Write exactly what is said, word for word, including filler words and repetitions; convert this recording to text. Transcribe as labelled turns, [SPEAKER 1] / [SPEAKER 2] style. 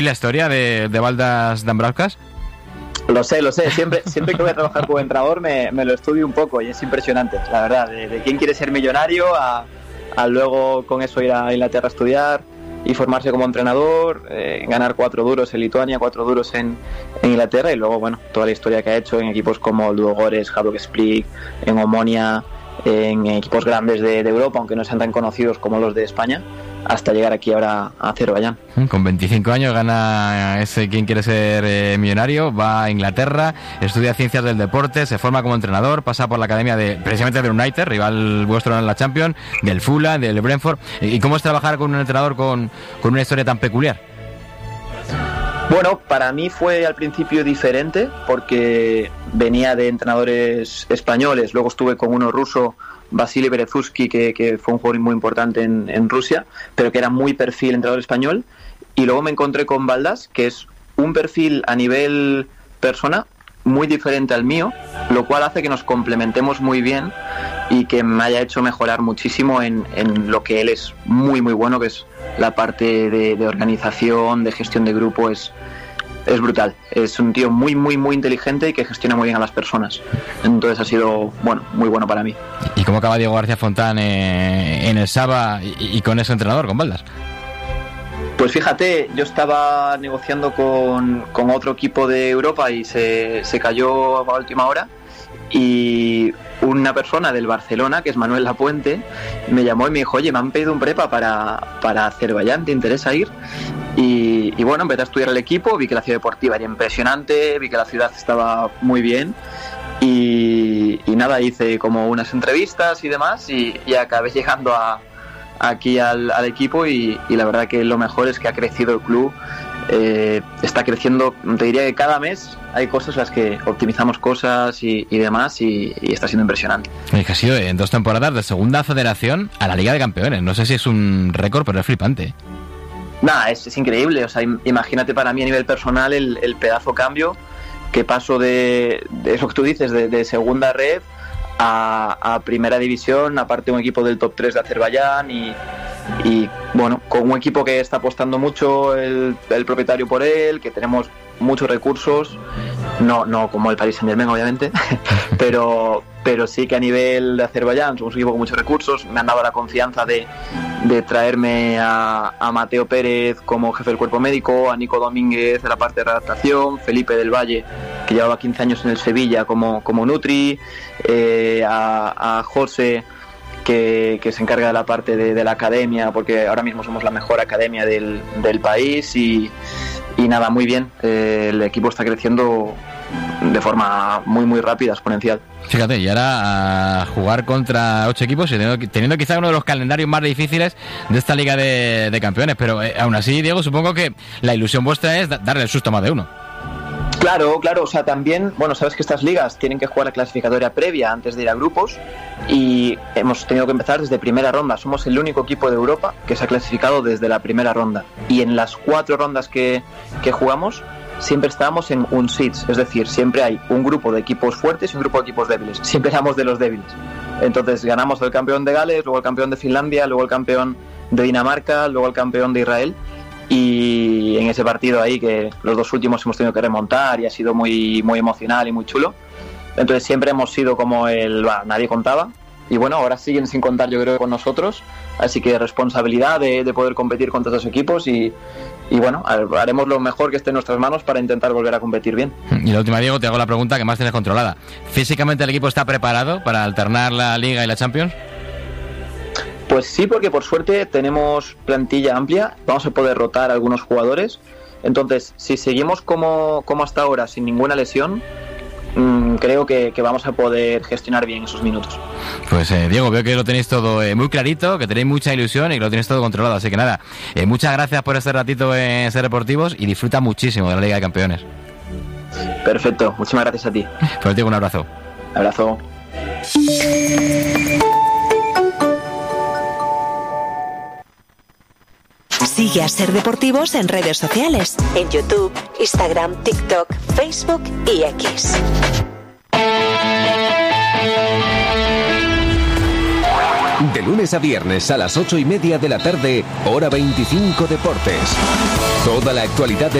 [SPEAKER 1] la historia de, de Valdas Dambrauskas?
[SPEAKER 2] Lo sé, lo sé. Siempre, siempre que voy a trabajar como entrenador me, me lo estudio un poco y es impresionante, la verdad. De, de quién quiere ser millonario a, a luego con eso ir a Inglaterra a estudiar y formarse como entrenador, eh, ganar cuatro duros en Lituania, cuatro duros en, en Inglaterra y luego, bueno, toda la historia que ha hecho en equipos como Ludogorets, Hajduk Split, en Omonia, en equipos grandes de, de Europa, aunque no sean tan conocidos como los de España, hasta llegar aquí ahora a Azerbaiyán.
[SPEAKER 1] Con veinticinco años gana ese quien quiere ser eh, millonario, va a Inglaterra, estudia ciencias del deporte, se forma como entrenador, pasa por la academia de precisamente del United, rival vuestro en la Champions, del Fulham, del Brentford. ¿Y cómo es trabajar con un entrenador con, con una historia tan peculiar?
[SPEAKER 2] Bueno, para mí fue al principio diferente porque venía de entrenadores españoles, luego estuve con uno ruso, Vasily Berezovsky, que, que fue un jugador muy importante en, en Rusia, pero que era muy perfil entrenador español, y luego me encontré con Valdas, que es un perfil a nivel persona muy diferente al mío, lo cual hace que nos complementemos muy bien y que me haya hecho mejorar muchísimo en, en lo que él es muy muy bueno, que es la parte de, de organización, de gestión de grupo. Es es brutal, es un tío muy muy muy inteligente y que gestiona muy bien a las personas, entonces ha sido bueno muy bueno para mí.
[SPEAKER 1] ¿Y cómo acaba Diego García Fontán eh, en el Saba y, y con ese entrenador, con Valdas?
[SPEAKER 2] Pues fíjate, yo estaba negociando con, con otro equipo de Europa y se, se cayó a última hora, y una persona del Barcelona, que es Manuel Lapuente, me llamó y me dijo: oye, me han pedido un prepa para, para Azerbaiyán, ¿te interesa ir? Y, y bueno, empecé a estudiar el equipo, vi que la ciudad deportiva era impresionante, vi que la ciudad estaba muy bien y, y nada, hice como unas entrevistas y demás y, y acabé llegando a, aquí al, al equipo y, y la verdad que lo mejor es que ha crecido el club. Eh, está creciendo, te diría que cada mes hay cosas las que optimizamos cosas y, y demás y, y está siendo impresionante.
[SPEAKER 1] Es que ha sido en dos temporadas de segunda federación a la Liga de Campeones. No sé si es un récord, pero es flipante.
[SPEAKER 2] Nada, es, es increíble. O sea, imagínate para mí a nivel personal el, el pedazo cambio que paso de, de eso que tú dices, de, de segunda red a, a primera división, aparte un equipo del top tres de Azerbaiyán y, y bueno, con un equipo que está apostando mucho el, el propietario por él, que tenemos muchos recursos, no no como el Paris Saint-Germain obviamente, pero pero sí que a nivel de Azerbaiyán somos un equipo con muchos recursos. Me han dado la confianza de, de traerme a, a Mateo Pérez como jefe del cuerpo médico, a Nico Domínguez de la parte de redactación, Felipe del Valle, que llevaba quince años en el Sevilla como, como Nutri, eh, a, a José, que, que se encarga de la parte de, de la academia, porque ahora mismo somos la mejor academia del, del país y, y nada, muy bien. Eh, el equipo está creciendo de forma muy muy rápida, exponencial.
[SPEAKER 1] Fíjate, y ahora a jugar contra ocho equipos y teniendo, teniendo quizá uno de los calendarios más difíciles de esta Liga de, de Campeones, pero eh, aún así, Diego, supongo que la ilusión vuestra es da- darle el susto a más de uno.
[SPEAKER 2] Claro, claro, o sea, también, bueno, sabes que estas ligas tienen que jugar la clasificatoria previa antes de ir a grupos y hemos tenido que empezar desde primera ronda. Somos el único equipo de Europa que se ha clasificado desde la primera ronda y en las cuatro rondas que, que jugamos siempre estábamos en un seeds, es decir, siempre hay un grupo de equipos fuertes y un grupo de equipos débiles, siempre éramos de los débiles. Entonces ganamos al campeón de Gales, luego al campeón de Finlandia, luego al campeón de Dinamarca, luego al campeón de Israel. Y en ese partido ahí, que los dos últimos hemos tenido que remontar y ha sido muy muy emocional y muy chulo, entonces siempre hemos sido como el bah, nadie contaba, y bueno, ahora siguen sin contar yo creo con nosotros, así que responsabilidad de, de poder competir contra estos equipos y, y bueno, haremos lo mejor que esté en nuestras manos para intentar volver a competir bien.
[SPEAKER 1] Y la última, Diego, te hago la pregunta que más tienes controlada. ¿Físicamente el equipo está preparado para alternar la Liga y la Champions?
[SPEAKER 2] Pues sí, porque por suerte tenemos plantilla amplia, vamos a poder rotar algunos jugadores, entonces si seguimos como, como hasta ahora sin ninguna lesión, mmm, creo que, que vamos a poder gestionar bien esos minutos.
[SPEAKER 1] Pues eh, Diego, veo que lo tenéis todo eh, muy clarito, que tenéis mucha ilusión y que lo tenéis todo controlado, así que nada, eh, muchas gracias por este ratito en Ser Deportivos y disfruta muchísimo de la Liga de Campeones.
[SPEAKER 2] Perfecto, muchísimas gracias a ti.
[SPEAKER 1] Pues Diego, un abrazo.
[SPEAKER 2] Abrazo.
[SPEAKER 3] Sigue a Ser Deportivos en redes sociales, en YouTube, Instagram, TikTok, Facebook y X.
[SPEAKER 4] De lunes a viernes a las ocho y media de la tarde, hora veinticinco Deportes. Toda la actualidad de